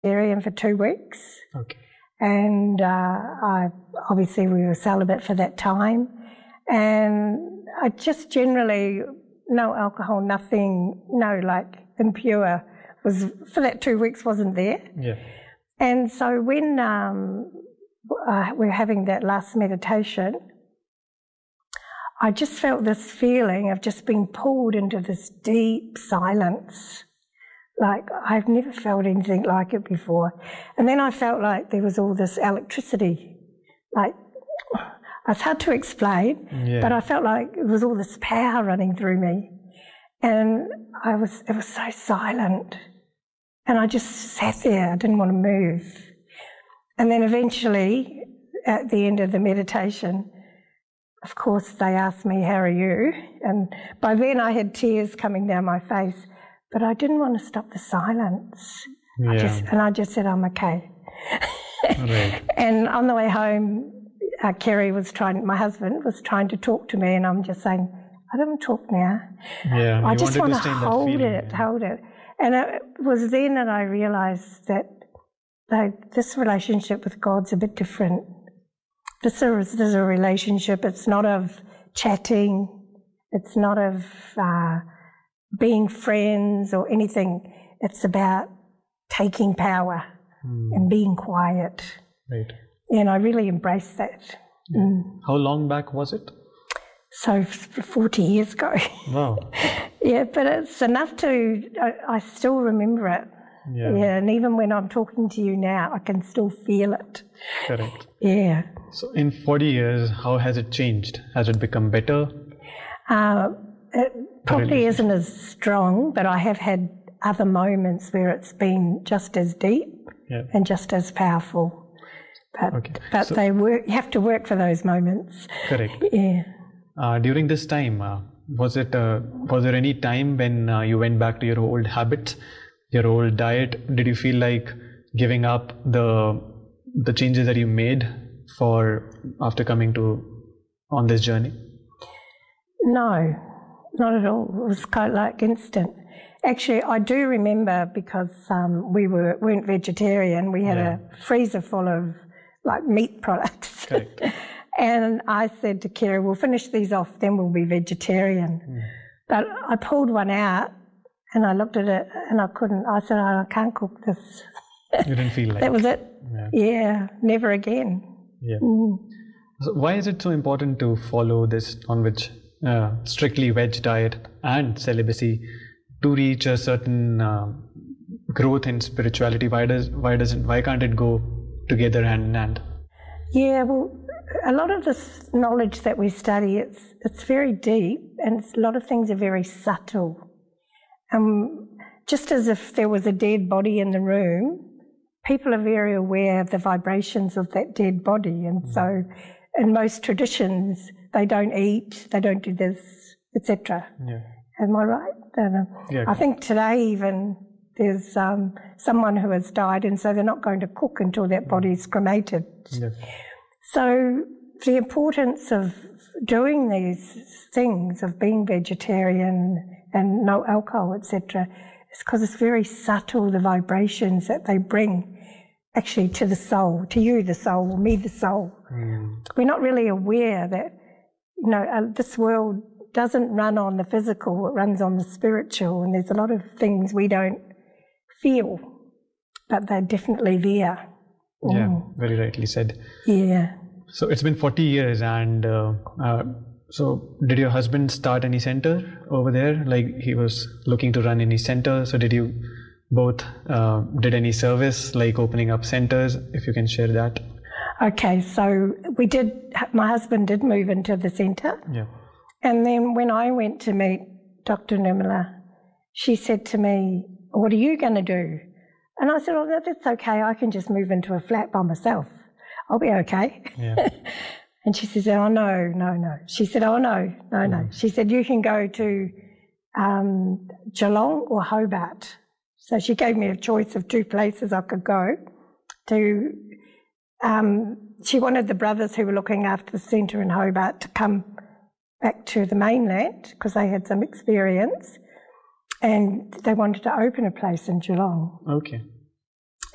vegetarian for 2 weeks. Okay. And obviously we were celibate for that time. And I just generally, no alcohol, nothing, no like impure was, for that 2 weeks wasn't there. Yeah. And so when we're having that last meditation, I just felt this feeling of just being pulled into this deep silence. Like I've never felt anything like it before. And then I felt like there was all this electricity. Like, it's hard to explain, but I felt like it was all this power running through me. And it was so silent. And I just sat there, I didn't want to move. And then eventually, at the end of the meditation, of course, they asked me, "How are you?" And by then I had tears coming down my face, but I didn't want to stop the silence. Yeah. I just said, "I'm okay." Right. And on the way home, Kerry my husband was trying to talk to me, and I'm just saying, "I don't want to talk now. Yeah. I just want to hold it. And it was then that I realised that this relationship with God's a bit different. This is a relationship, it's not of chatting, it's not of being friends or anything. It's about taking power and being quiet. Right. And I really embraced that. Yeah. How long back was it? So 40 years ago. Wow. Yeah, but it's enough I still remember it. Yeah, and even when I'm talking to you now, I can still feel it. Correct. Yeah. So in 40 years, how has it changed? Has it become better? It probably isn't as strong, but I have had other moments where it's been just as deep and just as powerful. But so, you have to work for those moments. Correct. Yeah. During this time, was there any time when you went back to your old habits, your old diet? Did you feel like giving up the changes that you made after coming on this journey? No, not at all. It was kind of like instant. Actually, I do remember because we weren't vegetarian. We had a freezer full of like meat products. Correct. And I said to Kerry, "We'll finish these off, then we'll be vegetarian." But I pulled one out and I looked at it and I couldn't. I said, "I can't cook this." You didn't feel like that was it. Yeah, never again. Yeah. So why is it so important to follow this strictly veg diet and celibacy to reach a certain growth in spirituality? Why can't it go together hand in hand? Yeah, well, a lot of this knowledge that we study, it's very deep, and a lot of things are very subtle. Just as if there was a dead body in the room, people are very aware of the vibrations of that dead body, and so in most traditions, they don't eat, they don't do this, etc. Yeah. Am I right? I think today even there's someone who has died, and so they're not going to cook until that body's cremated. Yes. So the importance of doing these things, of being vegetarian and no alcohol, etc., is because it's very subtle, the vibrations that they bring actually to the soul, to you the soul, or me the soul. We're not really aware that, this world doesn't run on the physical, it runs on the spiritual, and there's a lot of things we don't feel, but they're definitely there. Yeah, very rightly said. Yeah. So it's been 40 years, and so did your husband start any center over there? Like he was looking to run any center. So did you both did any service, like opening up centers? If you can share that. Okay, so we did. My husband did move into the center. Yeah. And then when I went to meet Dr. Nirmala, she said to me, "What are you going to do?" And I said, "Oh, that's okay. I can just move into a flat by myself. I'll be okay." Yeah. And she says, "Oh, no. She said, "Oh, no. She said, "You can go to Geelong or Hobart." So she gave me a choice of 2 places I could go to. She wanted the brothers who were looking after the centre in Hobart to come back to the mainland because they had some experience, and they wanted to open a place in Geelong. Okay.